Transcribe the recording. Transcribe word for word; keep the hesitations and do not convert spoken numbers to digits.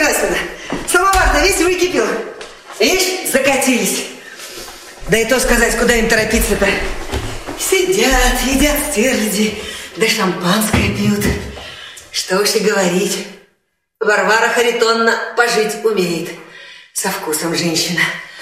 Васильевна, самовар-то весь выкипел. Видишь, закатились. Да и то сказать, куда им торопиться-то. Сидят, едят стерляди, да шампанское пьют. Что уж и говорить. Варвара Харитонна пожить умеет. Со вкусом женщина.